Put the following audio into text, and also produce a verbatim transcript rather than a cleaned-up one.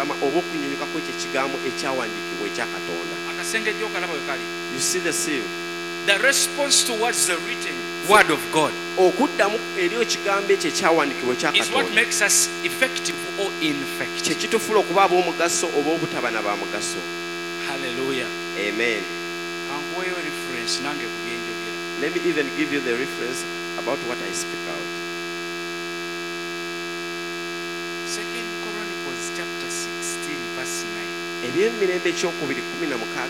okukungama oba okunyunyuka kw'ekyo ekigambo ekyawandiikibwa ekya Katonda. Akasengejja okalaba we kali. You see the seal? The response towards the written word of God Okuddamu eri ekigambo ekyo ekyawandiikibwa ekya is what Katonda makes us effective or kye ineffective. kitufuula okuba ab'omugaso oba obutaba na ba mugaso. Hallelujah. Amen. Kankuweeyo reference nange ku byenjogera. Let me even give you the reference about what I speak out. Second Chronicles chapter sixteen verse nine. Eby'emirembe ekyokubiri kumi na mukaaga